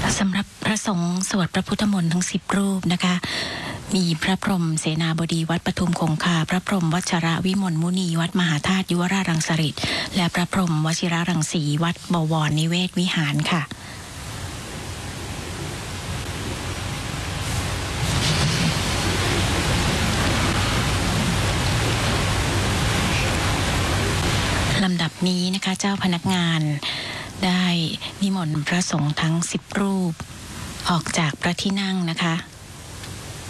สำหรับพระสงฆ์สวดพระพุทธมนต์ทั้ง10รูปนะคะมีพระพรหมเสนาบดีวัดปทุมคงคาพระพรหมวัชระวิมลมุนีวัดมหาธาตุยุวราชรังสฤษฎ์และพระพรหมวชิระรังสีวัดบวรนิเวศวิหารค่ะลำดับนี้นะคะเจ้าพนักงานได้นิมนต์พระสงฆ์ทั้ง10รูปออกจากพระที่นั่งนะคะ